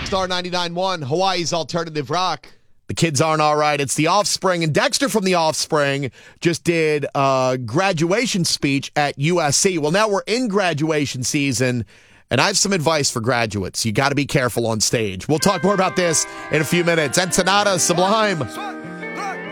Star 99.1, Hawaii's Alternative Rock. The kids aren't all right. It's The Offspring, and Dexter from The Offspring just did a graduation speech at USC. Well, now we're in graduation season, and I have some advice for graduates. You got to be careful on stage. We'll talk more about this in a few minutes. Ensenada, Sublime.